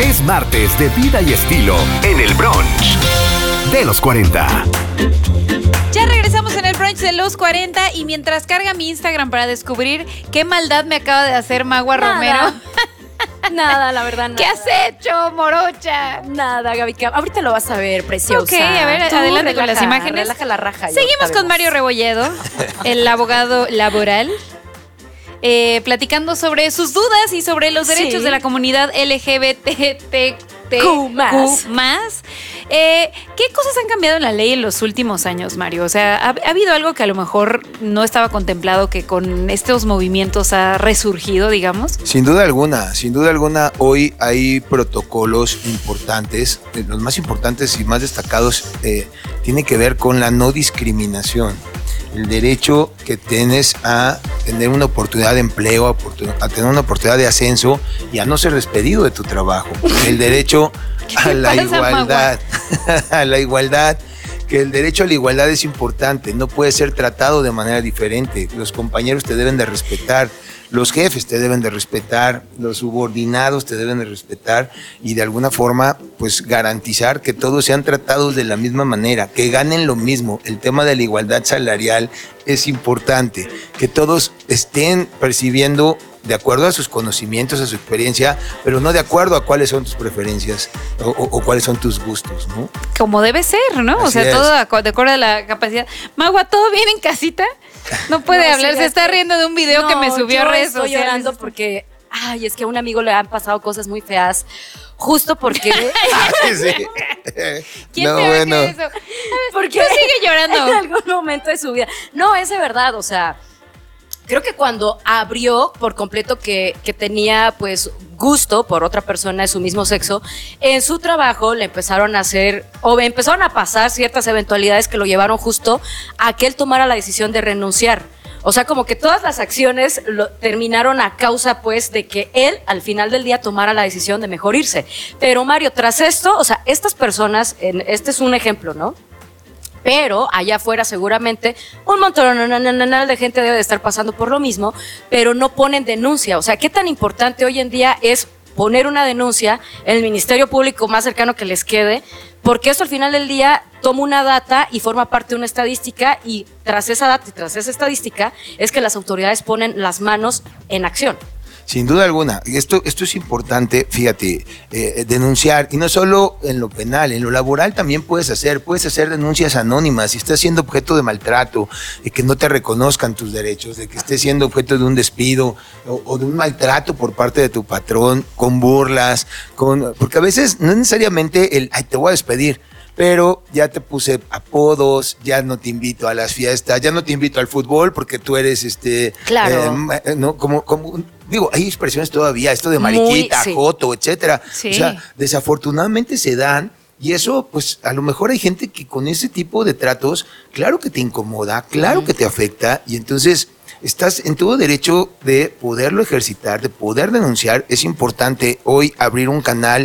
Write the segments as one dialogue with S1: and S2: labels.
S1: Es martes de vida y estilo en el brunch de los 40.
S2: Ya regresamos en el brunch de los 40 y mientras carga mi Instagram para descubrir qué maldad me acaba de hacer Magua Romero.
S3: Nada, la verdad, nada.
S2: ¿Qué has hecho, morocha?
S3: Nada, Gaby. Ahorita lo vas a ver, preciosa.
S2: Ok, a ver,
S3: Tú
S2: adelante con las imágenes.
S3: Relaja la raja.
S2: Seguimos con Mario Rebolledo, el abogado laboral, platicando sobre sus dudas y sobre los derechos de la comunidad LGBTQ+. ¿Qué cosas han cambiado en la ley en los últimos años, Mario? O sea, ¿ha habido algo que a lo mejor no estaba contemplado que con estos movimientos ha resurgido, digamos?
S4: Sin duda alguna, hoy hay protocolos importantes. Los más importantes y más destacados tienen que ver con la no discriminación. El derecho que tienes a tener una oportunidad de empleo, a tener una oportunidad de ascenso y a no ser despedido de tu trabajo. El derecho a la igualdad, a la igualdad, que el derecho a la igualdad es importante, no puede ser tratado de manera diferente. Los compañeros te deben de respetar, los jefes te deben de respetar, los subordinados te deben de respetar y de alguna forma pues garantizar que todos sean tratados de la misma manera, que ganen lo mismo. El tema de la igualdad salarial es importante, que todos estén percibiendo de acuerdo a sus conocimientos, a su experiencia, pero no de acuerdo a cuáles son tus preferencias o cuáles son tus gustos, ¿no?
S2: Como debe ser, ¿no?
S4: Así
S2: o sea,
S4: es.
S2: todo de acuerdo a la capacidad. Magua, ¿todo bien en casita? No puede hablar, se está riendo de un video que me subió a redes
S3: estoy
S2: sociales.
S3: llorando porque, es que a un amigo le han pasado cosas muy feas, justo porque...
S4: Sí.
S2: ¿Quién
S4: No,
S2: te
S4: bueno.
S2: va a eso?
S3: porque
S2: Tú sigue llorando.
S3: en algún momento de su vida. No, es de verdad, o sea... Creo que cuando abrió por completo que tenía pues gusto por otra persona de su mismo sexo, en su trabajo le empezaron a hacer o empezaron a pasar ciertas eventualidades que lo llevaron justo a que él tomara la decisión de renunciar. O sea, como que todas las acciones terminaron a causa pues de que él al final del día tomara la decisión de mejor irse. Pero Mario, tras esto, o sea, estas personas, este es un ejemplo, ¿no? Pero allá afuera seguramente un montón de gente debe de estar pasando por lo mismo, pero no ponen denuncia. O sea, ¿qué tan importante hoy en día es poner una denuncia en el Ministerio Público más cercano que les quede? Porque eso al final del día toma una data y forma parte de una estadística y tras esa data y tras esa estadística es que las autoridades ponen las manos en acción.
S4: Sin duda alguna, esto es importante, fíjate, denunciar, y no solo en lo penal, en lo laboral también puedes hacer denuncias anónimas, si estás siendo objeto de maltrato, de que no te reconozcan tus derechos, de que estés siendo objeto de un despido o de un maltrato por parte de tu patrón, con burlas, porque a veces no es necesariamente te voy a despedir, pero ya te puse apodos, ya no te invito a las fiestas, ya no te invito al fútbol porque tú eres
S3: Claro.
S4: no, digo, hay expresiones todavía, esto de mariquita, joto, etcétera.
S2: Sí.
S4: O sea, desafortunadamente se dan y eso, pues, a lo mejor hay gente que con ese tipo de tratos, claro que te incomoda, claro que te afecta y entonces estás en todo derecho de poderlo ejercitar, de poder denunciar. Es importante hoy abrir un canal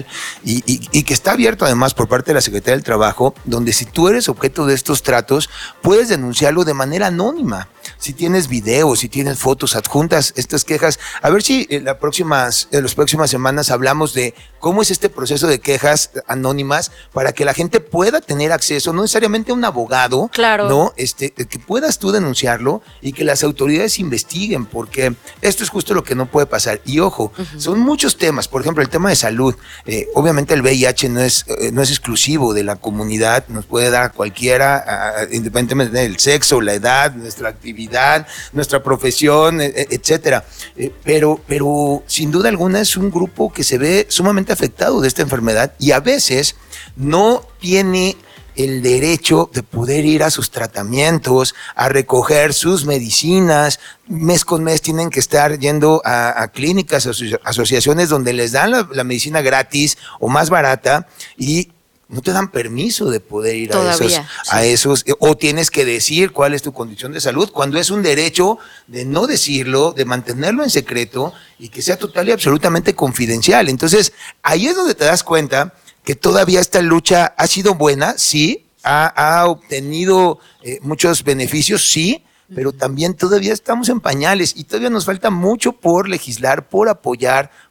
S4: y que está abierto además por parte de la Secretaría del Trabajo, donde si tú eres objeto de estos tratos, puedes denunciarlo de manera anónima. Si tienes videos, si tienes fotos adjuntas, estas quejas, a ver si en las próximas semanas hablamos de cómo es este proceso de quejas anónimas para que la gente pueda tener acceso, no necesariamente a un abogado,
S3: Claro.
S4: ¿no? Que puedas tú denunciarlo y que las autoridades investiguen, porque esto es justo lo que no puede pasar. Y ojo, son muchos temas, por ejemplo, el tema de salud. Obviamente el VIH no es exclusivo de la comunidad, nos puede dar a cualquiera, independientemente del sexo, la edad, nuestra actividad, nuestra profesión, etcétera. Pero sin duda alguna es un grupo que se ve sumamente afectado de esta enfermedad y a veces no tiene el derecho de poder ir a sus tratamientos, a recoger sus medicinas. Mes con mes tienen que estar yendo a clínicas, asociaciones donde les dan la medicina gratis o más barata y no te dan permiso de poder ir a esos, o tienes que decir cuál es tu condición de salud, cuando es un derecho de no decirlo, de mantenerlo en secreto y que sea total y absolutamente confidencial. Entonces, ahí es donde te das cuenta que todavía esta lucha ha sido buena, sí, ha obtenido muchos beneficios, sí, pero también todavía estamos en pañales y todavía nos falta mucho por legislar, por apoyar,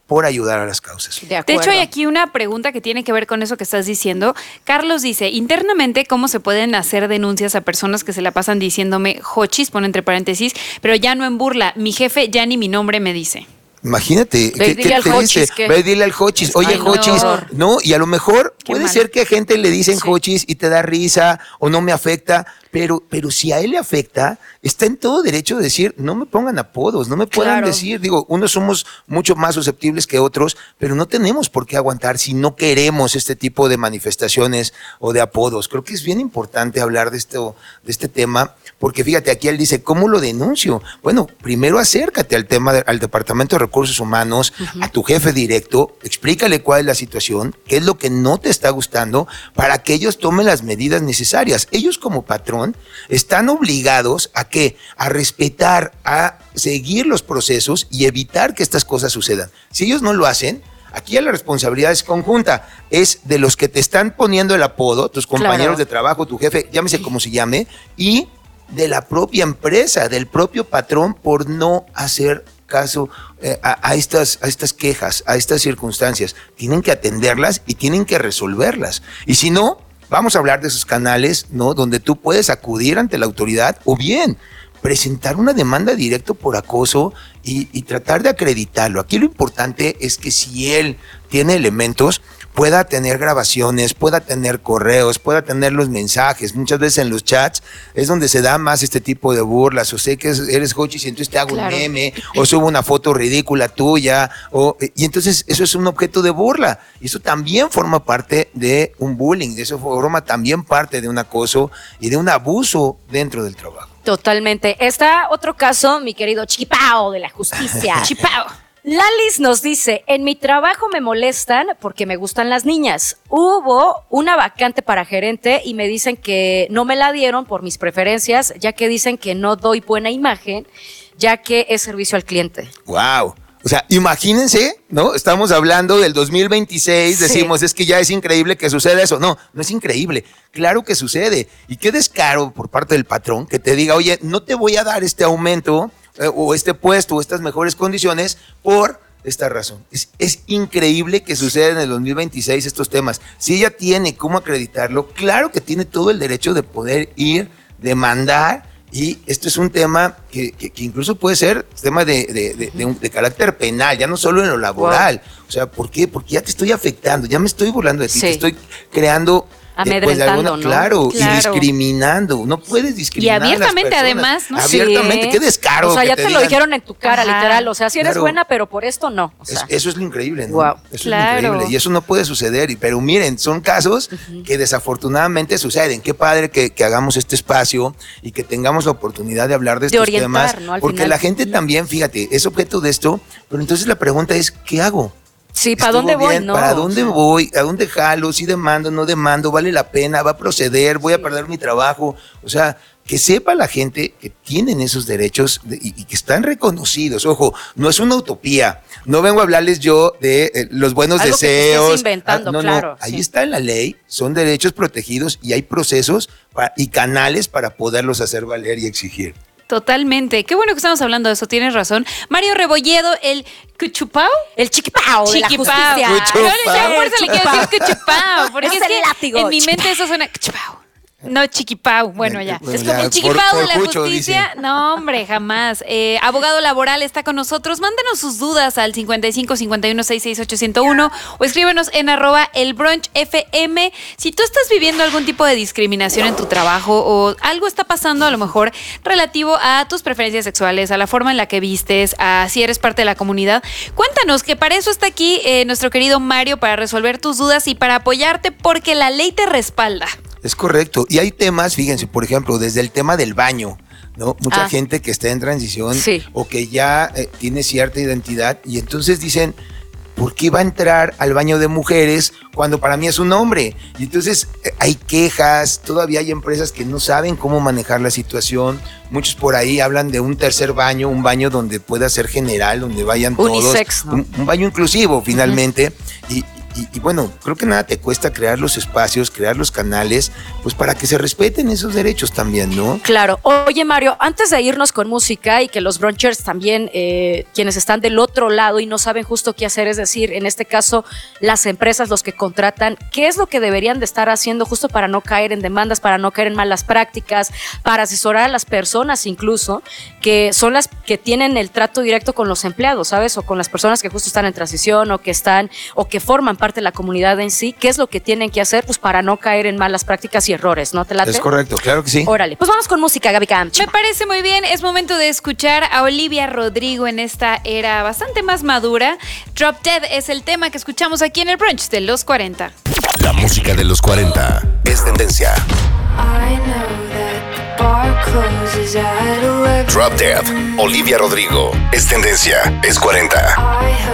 S4: por ayudar a las causas.
S3: De
S2: De
S3: acuerdo.
S2: hecho, hay aquí una pregunta que tiene que ver con eso que estás diciendo. Carlos dice, internamente, ¿cómo se pueden hacer denuncias a personas que se la pasan diciéndome jochis, pone entre paréntesis, pero ya no en burla? Mi jefe ya ni mi nombre me dice.
S4: Imagínate,
S3: Ve y dile al
S4: te
S3: Jochis
S4: dice?
S3: que-
S4: Ve y dile al Jochis, oye
S2: Ay, no.
S4: Jochis, no, y a lo mejor
S2: Qué
S4: puede
S2: mal.
S4: ser que a gente le dicen
S2: Sí.
S4: Jochis y te da risa o no me afecta, pero si a él le afecta, está en todo derecho de decir, no me pongan apodos, no me puedan
S3: Claro.
S4: decir, digo, unos somos mucho más susceptibles que otros, pero no tenemos por qué aguantar si no queremos este tipo de manifestaciones o de apodos. Creo que es bien importante hablar de este tema, porque fíjate, aquí él dice, ¿cómo lo denuncio? Bueno, primero acércate al tema, al Departamento de Recursos Humanos, a tu jefe directo, explícale cuál es la situación, qué es lo que no te está gustando, para que ellos tomen las medidas necesarias. Ellos como patrón están obligados a ¿qué? A respetar, a seguir los procesos y evitar que estas cosas sucedan. Si ellos no lo hacen, aquí la responsabilidad es conjunta, es de los que te están poniendo el apodo, tus compañeros
S3: Claro.
S4: de trabajo, tu jefe, llámese como se llame, y de la propia empresa, del propio patrón por no hacer caso a estas quejas, a estas circunstancias. Tienen que atenderlas y tienen que resolverlas. Y si no, vamos a hablar de esos canales, ¿no? Donde tú puedes acudir ante la autoridad o bien presentar una demanda directa por acoso y tratar de acreditarlo. Aquí lo importante es que si él tiene elementos, pueda tener grabaciones, pueda tener correos, pueda tener los mensajes. Muchas veces en los chats es donde se da más este tipo de burlas, o sé que eres Jochis y entonces te hago
S2: Claro.
S4: un meme, o subo una foto ridícula tuya, y entonces eso es un objeto de burla. Y eso también forma parte de un bullying, de eso forma también parte de un acoso y de un abuso dentro del trabajo.
S3: Totalmente. Está otro caso, mi querido Chiquipao de la justicia.
S2: Chipao.
S3: Lalis nos dice, en mi trabajo me molestan porque me gustan las niñas. Hubo una vacante para gerente y me dicen que no me la dieron por mis preferencias, ya que dicen que no doy buena imagen, ya que es servicio al cliente.
S4: ¡Wow! O sea, imagínense, ¿no? Estamos hablando del 2026,
S3: Sí.
S4: decimos, es que ya es increíble que suceda eso. No, no es increíble. Claro que sucede. Y qué descaro por parte del patrón que te diga, oye, no te voy a dar este aumento o este puesto o estas mejores condiciones por esta razón. Es increíble que suceda en el 2026 estos temas. Si ella tiene cómo acreditarlo, claro que tiene todo el derecho de poder ir, demandar. Y esto es un tema que incluso puede ser tema de carácter penal, ya no solo en lo laboral. Wow. O sea, ¿por qué? Porque ya te estoy afectando, ya me estoy burlando de ti, te estoy creando...
S3: Amedrentando, ¿no?
S4: Claro, y
S2: Claro.
S4: discriminando. No puedes discriminar.
S2: Y abiertamente,
S4: a las personas.
S2: además, ¿no?
S4: Abiertamente,
S3: Sí.
S4: qué descaro.
S3: O sea,
S4: que
S3: ya te lo
S4: digan.
S3: dijeron en tu cara,
S2: Ajá.
S3: literal. O sea, si eres
S4: Claro.
S3: buena, pero por esto no. O sea,
S4: Eso es lo increíble, ¿no?
S3: Wow.
S4: Eso
S2: Claro.
S4: es lo increíble. Y eso no puede suceder. Pero miren, son casos que desafortunadamente suceden. Qué padre que hagamos este espacio y que tengamos la oportunidad de hablar de estos
S3: orientar,
S4: temas.
S3: ¿no? Al
S4: Porque
S3: final.
S4: la gente también, fíjate, es objeto de esto. Pero entonces la pregunta es, ¿qué hago?
S3: sí, ¿para
S4: ¿Estuvo
S3: dónde voy?
S4: bien?
S3: No.
S4: ¿Para dónde voy? ¿A dónde jalo? ¿Sí demando? ¿No demando? ¿Vale la pena? ¿Va a proceder? ¿Voy a perder mi trabajo? O sea, que sepa la gente que tienen esos derechos y que están reconocidos. Ojo, no es una utopía. No vengo a hablarles yo de los buenos
S3: Algo que te
S4: deseos.
S3: estés inventando,
S4: no,
S3: claro,
S4: ahí
S3: sí.
S4: está en la ley. Son derechos protegidos y hay procesos y canales para poderlos hacer valer y exigir.
S2: Totalmente. Qué bueno que estamos hablando de eso, tienes razón. Mario Rebolledo, el Cuchupao.
S3: El Chiquipao de la
S2: Chiquipao.
S3: justicia.
S2: Yo le a fuerza le quiero
S3: Chiquipao.
S2: decir Cuchupao, porque
S3: Es
S2: es
S3: el
S2: que
S3: látigo.
S2: en mi mente eso suena Cuchupao. No, Chiquipao. Bueno, ya.
S4: Bueno,
S2: Es como
S4: ya,
S2: el Chiquipao
S4: por
S2: de la
S4: Cucho,
S2: justicia. No, hombre, jamás. Abogado laboral está con nosotros. Mándenos sus dudas al 55 51 66 801 o escríbenos en @elbrunchfm. Si tú estás viviendo algún tipo de discriminación en tu trabajo o algo está pasando a lo mejor relativo a tus preferencias sexuales, a la forma en la que vistes, a si eres parte de la comunidad, cuéntanos, que para eso está aquí nuestro querido Mario, para resolver tus dudas y para apoyarte, porque la ley te respalda.
S4: Es correcto. Y hay temas, fíjense, por ejemplo, desde el tema del baño, ¿no? Mucha gente que está en transición
S3: Sí.
S4: o que ya tiene cierta identidad y entonces dicen, ¿por qué va a entrar al baño de mujeres cuando para mí es un hombre? Y entonces hay quejas, todavía hay empresas que no saben cómo manejar la situación. Muchos por ahí hablan de un tercer baño, un baño donde pueda ser general, donde vayan todos.
S3: Unisex, ¿no?
S4: Un baño inclusivo, finalmente. Y bueno, creo que nada te cuesta crear los espacios, crear los canales, pues para que se respeten esos derechos también, ¿no?
S3: Claro. Oye, Mario, antes de irnos con música y que los brunchers también, quienes están del otro lado y no saben justo qué hacer, es decir, en este caso, las empresas, los que contratan, ¿qué es lo que deberían de estar haciendo justo para no caer en demandas, para no caer en malas prácticas, para asesorar a las personas incluso, que son las que tienen el trato directo con los empleados, ¿sabes? O con las personas que justo están en transición o que están o que forman parte de la comunidad en sí? ¿Qué es lo que tienen que hacer pues para no caer en malas prácticas y errores? ¿No te late?
S4: Es correcto, claro que sí.
S3: Órale, pues vamos con música, Gaby Camp.
S2: Me parece muy bien, es momento de escuchar a Olivia Rodrigo en esta era bastante más madura. Drop Dead es el tema que escuchamos aquí en el brunch de los 40.
S1: La música de los 40 es tendencia. Drop Dead, Olivia Rodrigo, es tendencia, es 40.